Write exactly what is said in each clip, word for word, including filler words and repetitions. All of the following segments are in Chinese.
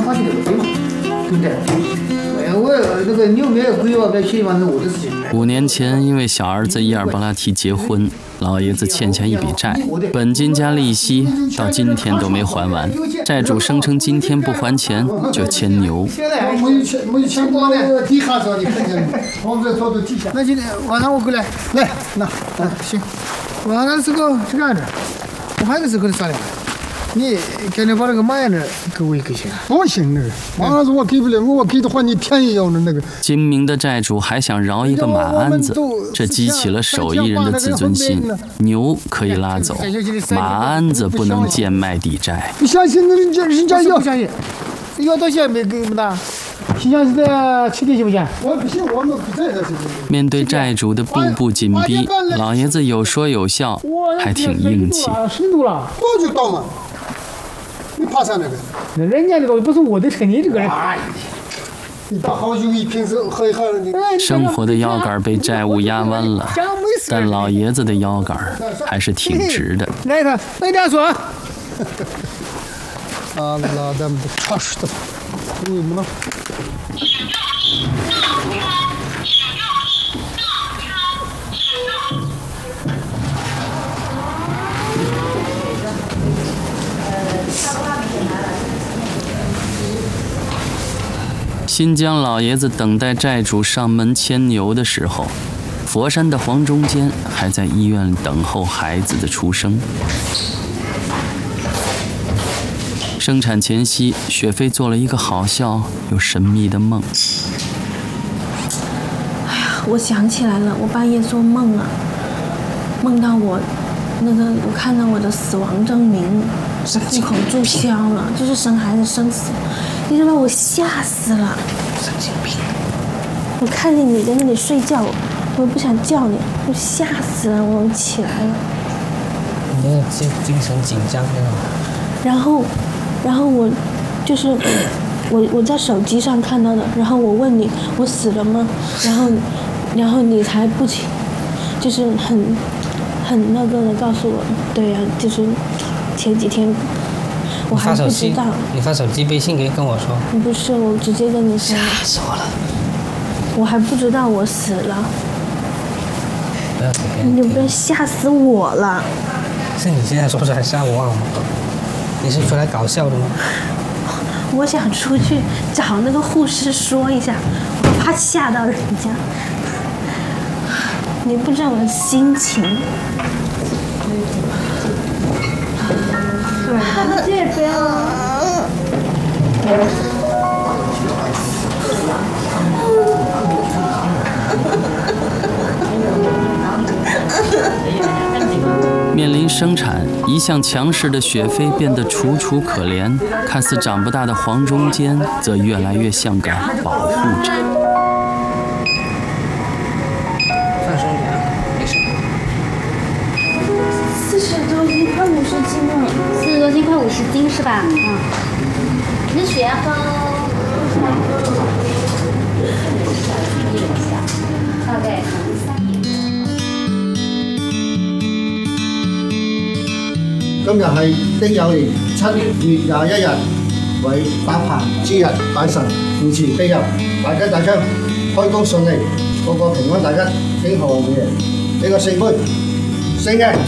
发起这个队嘛，对不对？我那个你有没有规划该去嘛？是我的事情。 五年前，因为小儿子伊尔巴拉提结婚，老爷子欠下一笔债，本金加利息到今天都没还完。债主声称今天不还钱就牵牛。 没有钱，没有钱光的，地下上你看见没？房子掏到地下。那今天晚上我过来，来，那啊行，晚上这个这个样子，我还得是跟你商量。你赶紧把那个买的给我一个行，不行那个，马上是我给不了，我给的话你便宜要的那个。 精明的债主还想饶一个马鞍子，这激起了手艺人的自尊心。牛可以拉走，马鞍子不能贱卖抵债。 不相信那人家人家要，不相信，要到现在没给我们打。新疆是在七点行不行？我不行，我们不在这。 面对债主的步步紧逼，老爷子有说有笑，还挺硬气。 深度了，到就到嘛。你怕啥那个？那人家这个不是我的车，你这个人。哎，你打好酒一瓶子喝一喝你。 生活的腰杆被债务压弯了，但老爷子的腰杆还是挺直的。 来一趟，来点说。啊，那咱们尝试的，为什么呢？ 新疆老爷子等待债主上门牵牛的时候，佛山的黄中坚还在医院等候孩子的出生。生产前夕，雪飞做了一个好笑又神秘的梦。 哎呀，我想起来了，我半夜做梦了，梦到我那个我看到我的死亡证明，户口注销了，就是生孩子生死，你就把我吓死了。神经病！我看见你在那里睡觉，我不想叫你，我吓死了，我起来了。 你这精精神紧张那种。 然后，然后我就是我我在手机上看到的，然后我问你我死了吗？然后，然后你才不起，就是很很那个的告诉我，对呀、啊，就是前几天。我还不知道。 你发手机微信给跟我说。 不是，我直接跟你说。 吓死我了！ 我还不知道我死了。 不要给别人听。 你不要吓死我了。 是你现在说出来吓我好吗？你是出来搞笑的吗？ 我想出去找那个护士说一下，我怕吓到人家。你不知道我的心情。这边啊！ 面临生产，一向强势的雪飞变得楚楚可怜，看似长不大的黄中坚则越来越像个保护者。 放松点，没事。 四十多斤，快五十斤了。 四十多斤，快五十斤是吧？嗯。你的血压高，大概三年。 今日係丁酉年七月廿一日，為搭棚之日，拜神扶持庇佑，大吉大昌，開工順利，個個平安大吉，興旺嘅呢個聖杯，聖嘅。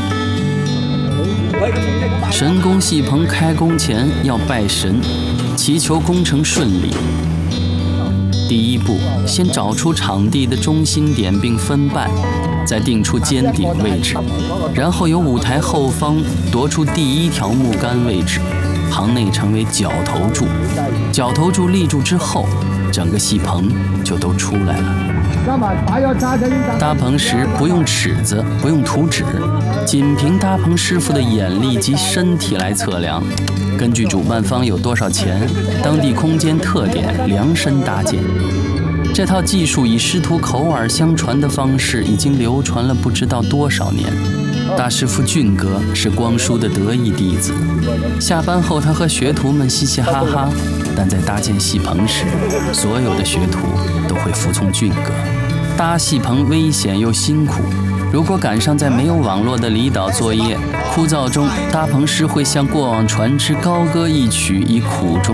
神功戏棚开工前要拜神，祈求工程顺利。第一步，先找出场地的中心点并分瓣，再定出尖顶位置，然后由舞台后方夺出第一条木杆位置，棚内成为角头柱。角头柱立住之后，整个戏棚就都出来了。搭棚时不用尺子，不用图纸，仅凭搭棚师傅的眼力及身体来测量。根据主办方有多少钱、当地空间特点量身搭建。这套技术以师徒口耳相传的方式已经流传了不知道多少年。大师傅俊哥是光叔的得意弟子，下班后他和学徒们嘻嘻哈哈，但在搭建戏棚时，所有的学徒都会服从俊哥。搭戏棚危险又辛苦，如果赶上在没有网络的离岛作业，枯燥中搭棚师会向过往船只高歌一曲，以苦中